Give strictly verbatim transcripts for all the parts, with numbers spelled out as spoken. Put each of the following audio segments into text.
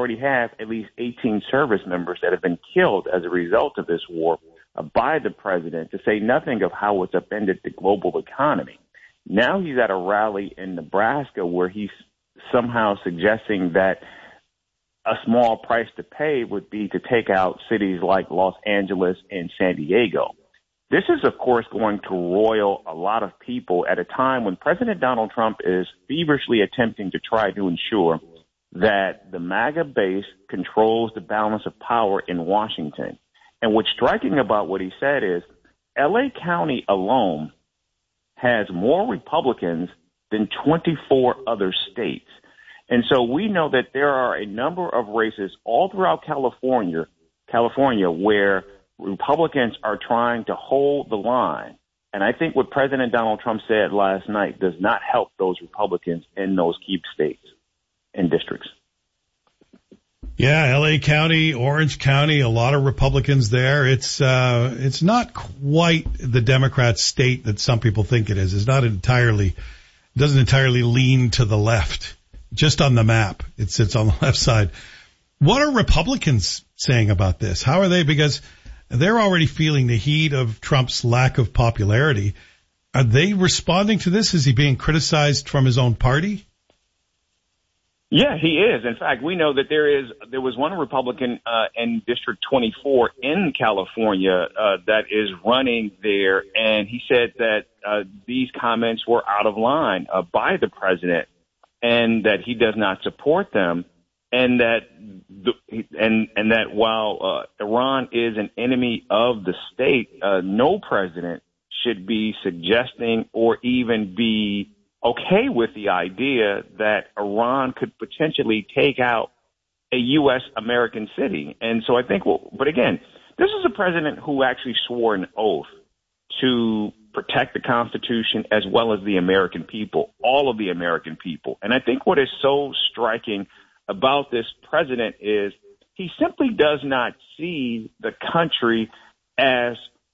already have at least eighteen service members that have been killed as a result of this war uh, by the president, to say nothing of how it's upended the global economy. Now he's at a rally in Nebraska where he's somehow suggesting that a small price to pay would be to take out cities like Los Angeles and San Diego. This is, of course, going to roil a lot of people at a time when President Donald Trump is feverishly attempting to try to ensure that the MAGA base controls the balance of power in Washington. And what's striking about what he said is L A County alone has more Republicans than twenty-four other states. And so we know that there are a number of races all throughout California, California, where Republicans are trying to hold the line. And I think what President Donald Trump said last night does not help those Republicans in those key states and districts. Yeah, L A County, Orange County, a lot of Republicans there. It's uh it's not quite the Democrat state that some people think it is. It's not entirely, doesn't entirely lean to the left. Just on the map, it sits on the left side. What are Republicans saying about this? How are they? Because they're already feeling the heat of Trump's lack of popularity. Are they responding to this? Is he being criticized from his own party? Yeah, he is. In fact, we know that there is there was one Republican uh, in District twenty-four in California uh, that is running there, and he said that uh, these comments were out of line uh, by the president, and that he does not support them, and that the, and and that while uh, Iran is an enemy of the state, uh, no president should be suggesting or even be okay with the idea that Iran could potentially take out a U S American city. And so I think, well, but again, this is a president who actually swore an oath to protect the Constitution as well as the American people, all of the American people. And I think what is so striking about this president is he simply does not see the country as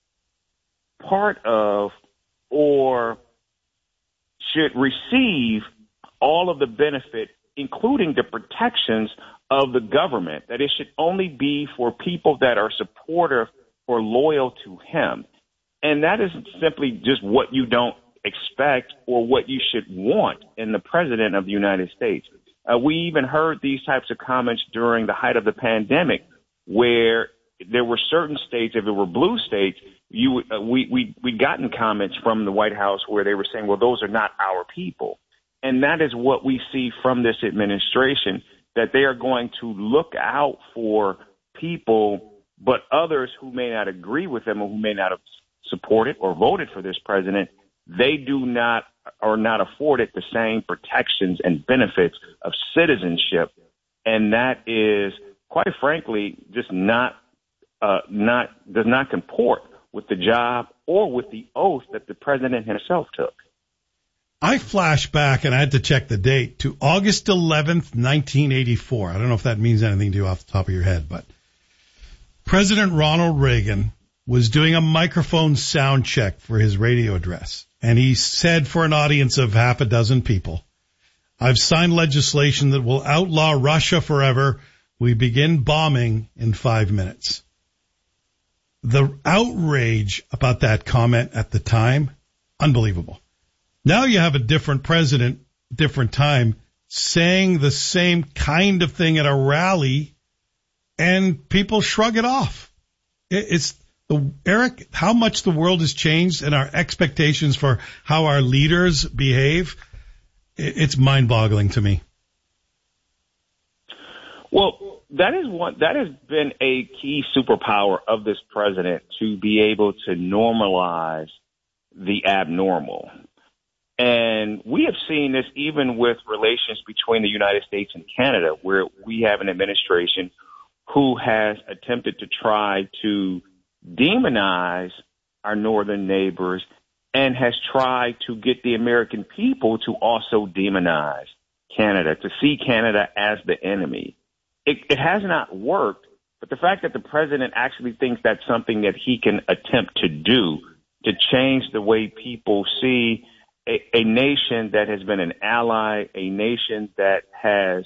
part of or should receive all of the benefit, including the protections of the government, that it should only be for people that are supportive or loyal to him. And that is simply just what you don't expect or what you should want in the president of the United States. Uh, we even heard these types of comments during the height of the pandemic, where there were certain states, if it were blue states, you uh, we we we gotten comments from the White House where they were saying, well, those are not our people. And that is what we see from this administration, that they are going to look out for people, but others who may not agree with them or who may not have supported or voted for this president, they do not are not afforded the same protections and benefits of citizenship. And that is, quite frankly, just not uh, not does not comport with the job or with the oath that the president himself took. I flash back, and I had to check the date, to August eleventh, nineteen eighty-four. I don't know if that means anything to you off the top of your head, but President Ronald Reagan was doing a microphone sound check for his radio address, and he said for an audience of half a dozen people, I've signed legislation that will outlaw Russia forever. We begin bombing in five minutes. The outrage about that comment at the time, unbelievable. Now you have a different president, different time, saying the same kind of thing at a rally, and people shrug it off. It's the Eric, how much the world has changed and our expectations for how our leaders behave. It's mind-boggling to me. Well, that is one that has been a key superpower of this president, to be able to normalize the abnormal. And we have seen this even with relations between the United States and Canada, where we have an administration who has attempted to try to demonize our northern neighbors and has tried to get the American people to also demonize Canada, to see Canada as the enemy. It, it has not worked, but the fact that the president actually thinks that's something that he can attempt to do, to change the way people see a, a nation that has been an ally, a nation that has